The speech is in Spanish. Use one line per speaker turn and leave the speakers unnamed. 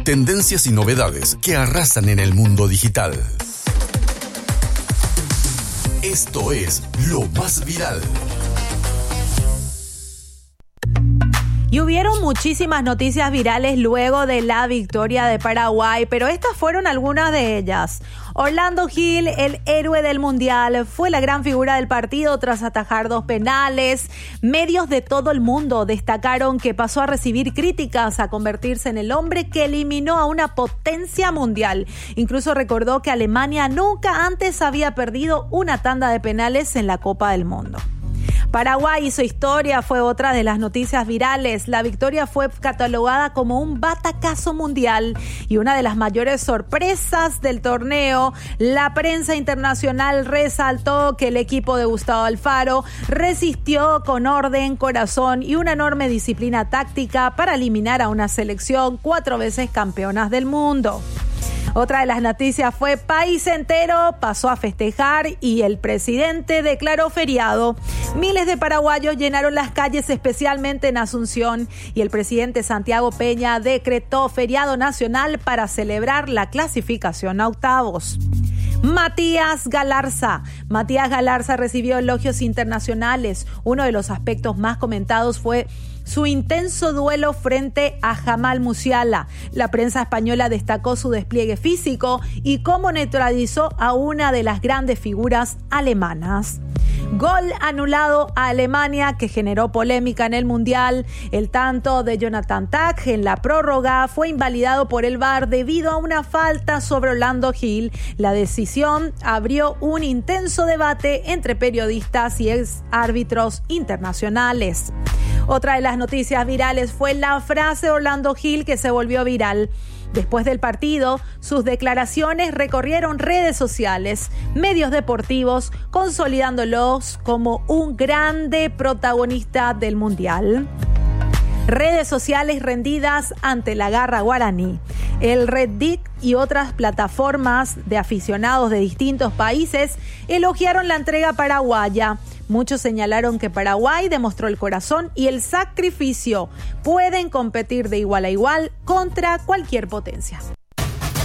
Tendencias y novedades que arrasan en el mundo digital. Esto es Lo Más Viral.
Y hubieron muchísimas noticias virales luego de la victoria de Paraguay, pero estas fueron algunas de ellas. Orlando Gil, el héroe del Mundial, fue la gran figura del partido tras atajar 2 penales. Medios de todo el mundo destacaron que pasó a recibir críticas a convertirse en el hombre que eliminó a una potencia mundial. Incluso recordó que Alemania nunca antes había perdido una tanda de penales en la Copa del Mundo. Paraguay hizo historia, fue otra de las noticias virales. La victoria fue catalogada como un batacazo mundial y una de las mayores sorpresas del torneo. La prensa internacional resaltó que el equipo de Gustavo Alfaro resistió con orden, corazón y una enorme disciplina táctica para eliminar a una selección 4 veces campeonas del mundo. Otra de las noticias fue país entero pasó a festejar y el presidente declaró feriado. Miles de paraguayos llenaron las calles, especialmente en Asunción, y el presidente Santiago Peña decretó feriado nacional para celebrar la clasificación a octavos. Matías Galarza recibió elogios internacionales. Uno de los aspectos más comentados fue su intenso duelo frente a Jamal Musiala. La prensa española destacó su despliegue físico y cómo neutralizó a una de las grandes figuras alemanas. Gol anulado a Alemania que generó polémica en el Mundial. El tanto de Jonathan Tah en la prórroga fue invalidado por el VAR debido a una falta sobre Orlando Gil. La decisión abrió un intenso debate entre periodistas y ex árbitros internacionales. Otra de las noticias virales fue la frase de Orlando Gil que se volvió viral. Después del partido, sus declaraciones recorrieron redes sociales, medios deportivos, consolidándolos como un grande protagonista del Mundial. Redes sociales rendidas ante la garra guaraní. El Reddit y otras plataformas de aficionados de distintos países elogiaron la entrega paraguaya. Muchos señalaron que Paraguay demostró el corazón y el sacrificio. Pueden competir de igual a igual contra cualquier potencia.